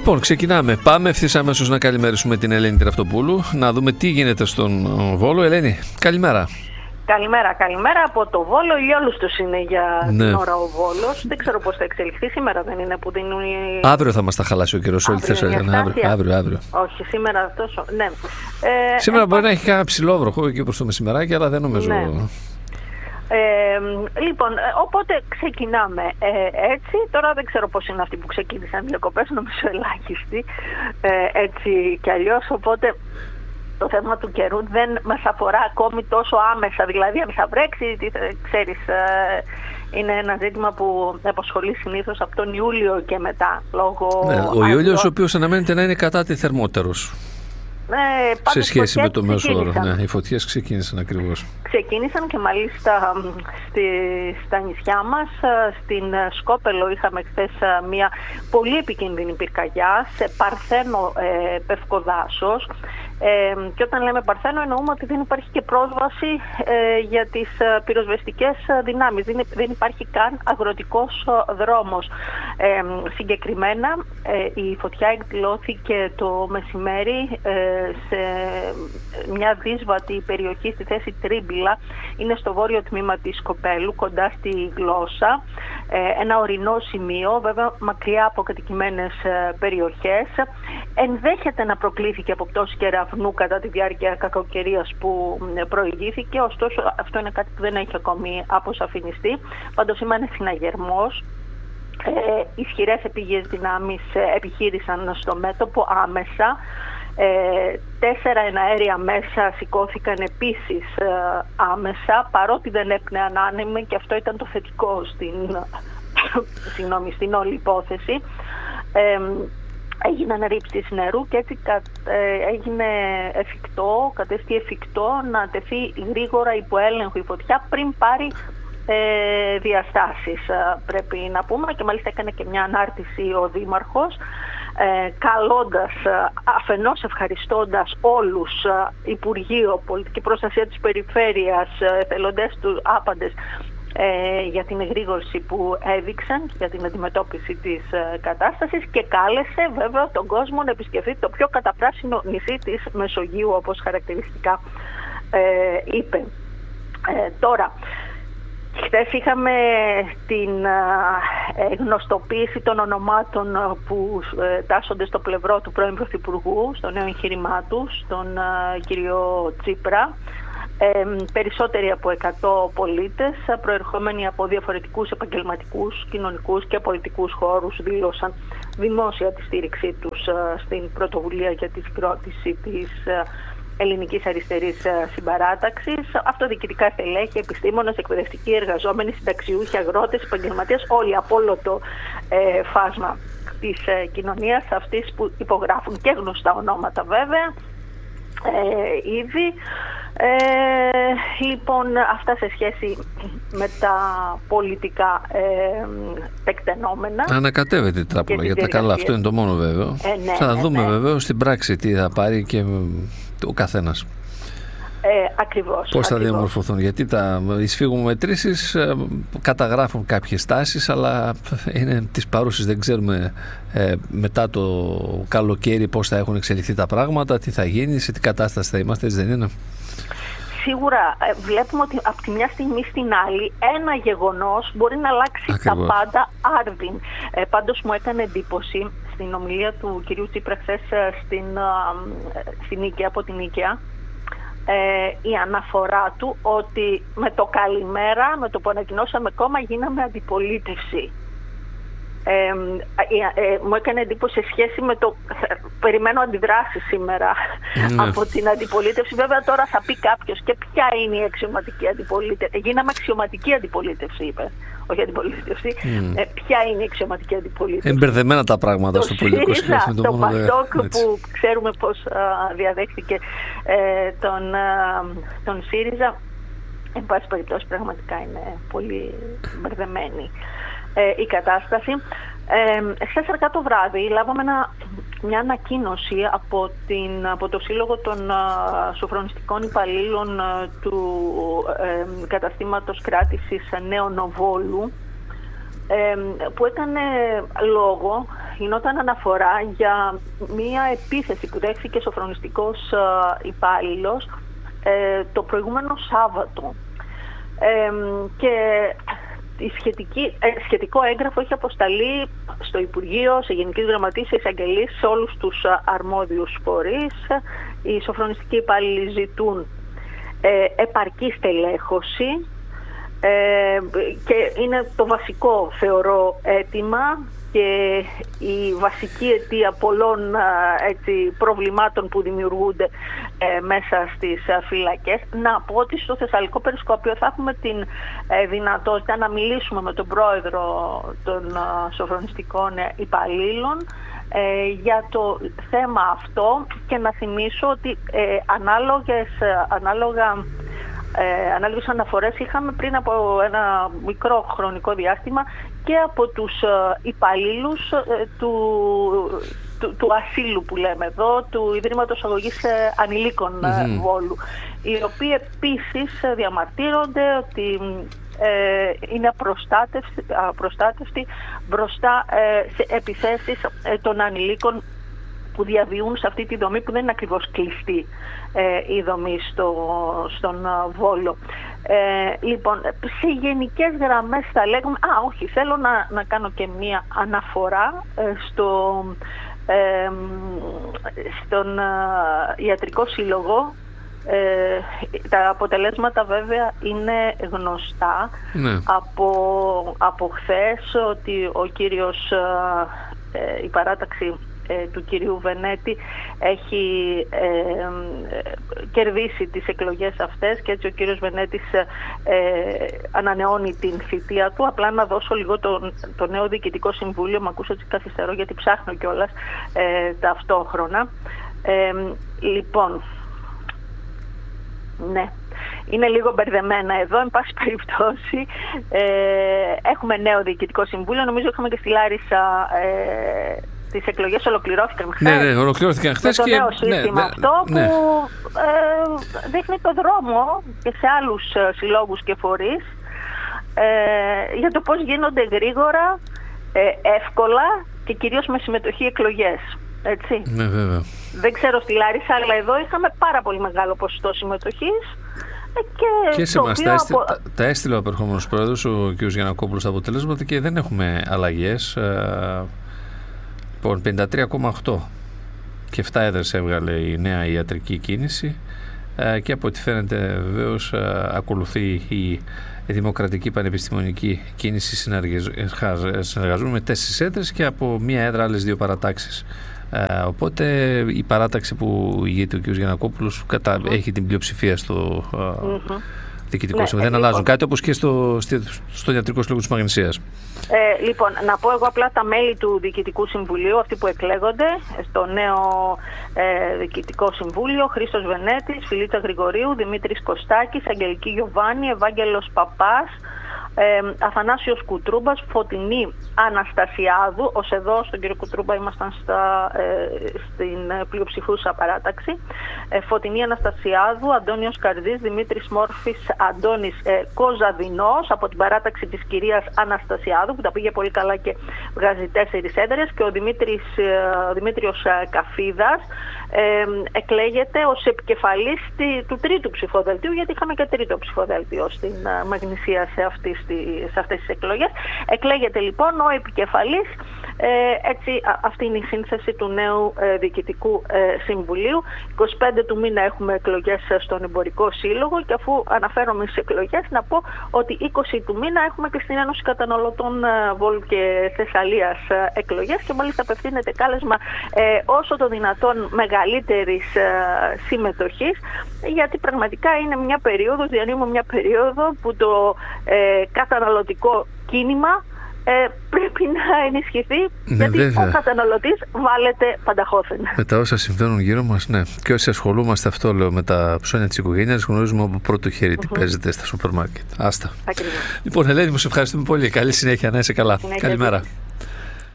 Λοιπόν, ξεκινάμε. Πάμε ευθύς αμέσως να καλημερίσουμε την Ελένη Τεραυτοπούλου, να δούμε τι γίνεται στον Βόλο. Ελένη, καλημέρα. Καλημέρα από το Βόλο. Ηλιόλουστος είναι για την ώρα ο Βόλος. Δεν ξέρω πώς θα εξελιχθεί. Σήμερα δεν είναι που δίνουν οι... Αύριο θα μας τα χαλάσει ο καιρός όλη τη Θεσσαλονίκη. Αύριο. Όχι, σήμερα τόσο. Ναι. Σήμερα μπορεί να έχει κανένα ψηλό βροχό εκεί προς το μεσημεράκι, αλλά δεν νομίζω. Ναι. Λοιπόν, οπότε ξεκινάμε έτσι. Τώρα δεν ξέρω πώς είναι αυτοί που ξεκίνησαν διακοπές, νομίζω ελάχιστοι έτσι κι αλλιώς, οπότε το θέμα του καιρού δεν μας αφορά ακόμη τόσο άμεσα. Δηλαδή αν θα βρέξει, ξέρεις, είναι ένα ζήτημα που απασχολεί συνήθως από τον Ιούλιο και μετά, λόγω ο Ιούλιος ο οποίος αναμένεται να είναι κατά τη θερμότερος σε σχέση με το μέσο όρο. Οι φωτιές ξεκίνησαν ακριβώς. Ξεκίνησαν και μάλιστα στα νησιά μας. Στην Σκόπελο είχαμε χθες μια πολύ επικίνδυνη πυρκαγιά σε Παρθένο πευκοδάσος. Και όταν λέμε Παρθένο εννοούμε ότι δεν υπάρχει και πρόσβαση για τις πυροσβεστικές δυνάμεις. Δεν υπάρχει καν αγροτικός δρόμος. Συγκεκριμένα η φωτιά εκδηλώθηκε το μεσημέρι σε μια δύσβατη περιοχή στη θέση Τρίμπυλα. Είναι στο βόρειο τμήμα της Σκοπέλου, κοντά στη Γλώσσα. Ένα ορεινό σημείο, βέβαια μακριά από κατοικημένες περιοχές. Ενδέχεται να προκλήθηκε από πτώση κεραυνού κατά τη διάρκεια κακοκαιρίας που προηγήθηκε, ωστόσο αυτό είναι κάτι που δεν έχει ακόμη αποσαφινιστεί. Πάντως σήμανε συναγερμός. Ισχυρές επίγειες δυνάμεις επιχείρησαν στο μέτωπο άμεσα. 4 εναέρια μέσα σηκώθηκαν επίσης άμεσα, παρότι δεν έπνεαν άνεμοι, και αυτό ήταν το θετικό στην όλη υπόθεση. Έγιναν ρήψεις νερού και έτσι κατέστη εφικτό να τεθεί γρήγορα υπό έλεγχο η φωτιά πριν πάρει διαστάσεις, πρέπει να πούμε, και μάλιστα έκανε και μια ανάρτηση ο Δήμαρχος, καλώντας, αφενός ευχαριστώντας όλους, Υπουργείο, Πολιτική Προστασία της Περιφέρειας, εθελοντές του άπαντες, για την εγρήγορση που έδειξαν για την αντιμετώπιση της κατάστασης, και κάλεσε βέβαια τον κόσμο να επισκεφθεί το πιο καταπράσινο νησί της Μεσογείου, όπως χαρακτηριστικά είπε. Τώρα, χθες είχαμε την γνωστοποίηση των ονομάτων που τάσσονται στο πλευρό του πρώην Πρωθυπουργού, στο νέο εγχείρημά του, στον κύριο Τσίπρα. Περισσότεροι από 100 πολίτες, προερχόμενοι από διαφορετικούς επαγγελματικούς, κοινωνικούς και πολιτικούς χώρους, δήλωσαν δημόσια τη στήριξή τους στην πρωτοβουλία για τη συγκρότηση της ελληνικής αριστερής συμπαράταξης. Αυτοδιοικητικά στελέχη, επιστήμονες, εκπαιδευτικοί, εργαζόμενοι, συνταξιούχοι, αγρότες, επαγγελματίες, όλοι από όλο το φάσμα της κοινωνίας αυτής που υπογράφουν, και γνωστά ονόματα βέβαια ήδη. Λοιπόν, αυτά σε σχέση με τα πολιτικά τεκτενόμενα. Ανακατεύεται η τράπουλα για τα καλά, αυτό είναι το μόνο βέβαιο. Θα δούμε βεβαίως στην πράξη τι θα πάρει και ο καθένας. Ακριβώς. Πώς θα διαμορφωθούν, γιατί οι σφίγμομετρήσεις καταγράφουν κάποιες τάσεις, αλλά είναι τις παρούσεις, δεν ξέρουμε μετά το καλοκαίρι πώς θα έχουν εξελιχθεί τα πράγματα, τι θα γίνει, σε τι κατάσταση θα είμαστε, έτσι δεν είναι? Σίγουρα βλέπουμε ότι από τη μια στιγμή στην άλλη ένα γεγονός μπορεί να αλλάξει Ακριβώς. τα πάντα άρδιν. Πάντως μου έκανε εντύπωση στην ομιλία του κυρίου Τσίπρα χθες στην Νίκαια, από την Νίκαια, η αναφορά του ότι με το καλημέρα, με το που ανακοινώσαμε κόμμα, γίναμε αντιπολίτευση. Μου έκανε εντύπωση σε σχέση με το περιμένω αντιδράσεις σήμερα από την αντιπολίτευση. Βέβαια τώρα θα πει κάποιος, και ποια είναι η αξιωματική αντιπολίτευση? Γίναμε αξιωματική αντιπολίτευση, είπε, όχι αντιπολίτευση. Ποια είναι η αξιωματική αντιπολίτευση? Εμπερδεμένα τα πράγματα στο πολιτικό σχέδιο. Το Πασόκ που ξέρουμε πως διαδέχθηκε τον ΣΥΡΙΖΑ, εν πάση περιπτώσει πραγματικά είναι πολύ μπερδεμένη η κατάσταση. Χθες αργά το βράδυ λάβαμε μια ανακοίνωση από το Σύλλογο των Σοφρονιστικών Υπαλλήλων του καταστήματος κράτησης Νέων Βόλου, που έκανε λόγο γινόταν αναφορά για μία επίθεση που δέχθηκε σοφρονιστικός υπάλληλος το προηγούμενο Σάββατο. Και σχετικό έγγραφο έχει αποσταλεί στο Υπουργείο, σε Γενικής Γραμματείας, σε εισαγγελίες, σε όλους τους αρμόδιους φορείς. Οι σοφρονιστικοί υπάλληλοι ζητούν επαρκή στελέχωση και είναι το βασικό, θεωρώ, αίτημα και η βασική αιτία πολλών προβλημάτων που δημιουργούνται μέσα στις φυλακές. Να πω ότι στο Θεσσαλικό Περισκόπιο θα έχουμε την δυνατότητα να μιλήσουμε με τον πρόεδρο των σοφρονιστικών υπαλλήλων για το θέμα αυτό, και να θυμίσω ότι ανάλογες αναφορές είχαμε πριν από ένα μικρό χρονικό διάστημα και από τους υπαλλήλους του ασύλου που λέμε εδώ, του Ιδρύματος Αγωγής Ανηλίκων Βόλου, οι οποίοι επίσης διαμαρτύρονται ότι είναι απροστάτευτοι μπροστά σε επιθέσεις των ανηλίκων που διαβιούν σε αυτή τη δομή, που δεν είναι ακριβώς κλειστή η δομή στον Βόλο. Λοιπόν, σε γενικές γραμμές θα λέγουμε... θέλω να κάνω και μία αναφορά στον Ιατρικό Σύλλογο. Τα αποτελέσματα βέβαια είναι γνωστά. Ναι. Από χθες, ότι ο κύριος, η παράταξη του κυρίου Βενέτη έχει κερδίσει τις εκλογές αυτές, και έτσι ο κύριος Βενέτης ανανεώνει την θητεία του. Απλά να δώσω λίγο το νέο Διοικητικό Συμβούλιο, μ' ακούσω ότι καθυστερώ γιατί ψάχνω κιόλας ταυτόχρονα. Λοιπόν, ναι, είναι λίγο μπερδεμένα εδώ. Εν πάση περιπτώσει, έχουμε νέο Διοικητικό Συμβούλιο. Νομίζω είχαμε και στη Λάρισα... τις εκλογές ολοκληρώθηκαν χθες. Ναι, ολοκληρώθηκαν χθες. Με το νέο σύστημα που δείχνει το δρόμο και σε άλλους συλλόγους και φορείς για το πώς γίνονται γρήγορα, εύκολα και κυρίως με συμμετοχή εκλογές. Έτσι. Ναι, βέβαια. Δεν ξέρω στη Λάρισα, αλλά εδώ είχαμε πάρα πολύ μεγάλο ποσοστό συμμετοχής. Και σε εμάς τα έστειλε ο απερχόμενος πρόεδρος, ο κ. Γιαννακόπουλος, τα αποτελέσματα, και δεν έχουμε αλλαγές. 53,8 και 7 έδρες έβγαλε η νέα ιατρική κίνηση, και από ό,τι φαίνεται βεβαίως ακολουθεί η δημοκρατική πανεπιστημονική κίνηση. Συνεργαζούν με 4 έδρες και από μία έδρα άλλες 2 παρατάξεις. Οπότε η παράταξη που ηγείται ο κ. Γιαννακόπουλος έχει την πλειοψηφία στο Διοικητικό Συμβούλιο. Δεν αλλάζουν κάτι, όπως και στο Ιατρικό Σύλλογο της Μαγνησίας. Λοιπόν, να πω εγώ απλά τα μέλη του Διοικητικού Συμβουλίου, αυτοί που εκλέγονται στο νέο Διοικητικό Συμβούλιο: Χρήστος Βενέτης, Φιλίτσα Γρηγορίου, Δημήτρης Κωστάκης, Αγγελική Γιωβάνη, Ευάγγελος Παπάς, Αθανάσιος Κουτρούμπας, Φωτεινή Αναστασιάδου. Ως εδώ στον κύριο Κουτρούμπα ήμασταν στην πλειοψηφούσα παράταξη. Φωτεινή Αναστασιάδου, Αντώνιος Καρδής, Δημήτρης Μόρφης, Αντώνης Κοζαδινός από την παράταξη της κυρίας Αναστασιάδου, που τα πήγε πολύ καλά και βγάζει 4 έδρες, και ο Δημήτριος Καφίδας εκλέγεται ως επικεφαλής του τρίτου ψηφοδελτίου, γιατί είχαμε και τρίτο ψηφοδέλτιο στην Μαγνησία σε αυτές τις εκλογές. Εκλέγεται λοιπόν ο επικεφαλής. Έτσι, αυτή είναι η σύνθεση του νέου Διοικητικού Συμβουλίου. 25 του μήνα έχουμε εκλογές στον Εμπορικό Σύλλογο, και αφού αναφέρομαι στις εκλογές, να πω ότι 20 του μήνα έχουμε και στην Ένωση Καταναλωτών Βόλου και Θεσσαλίας εκλογές, και μάλιστα απευθύνεται κάλεσμα όσο το δυνατόν μεγαλύτερης συμμετοχής, γιατί πραγματικά είναι μια περίοδος, διανύουμε μια περίοδο που το καταναλωτικό κίνημα πρέπει να ενισχυθεί, γιατί ο καταναλωτής βάλεται πανταχώθεν. Με τα όσα συμβαίνουν γύρω μας, ναι. Και όσοι ασχολούμαστε, αυτό λέω, με τα ψώνια της οικογένειας, γνωρίζουμε από πρώτο χέρι τι παίζεται στα σούπερ μάρκετ. Άστα. Ακριβώς. Λοιπόν, Ελένη, μου σε ευχαριστούμε πολύ. Καλή συνέχεια, να είσαι καλά. Καλημέρα.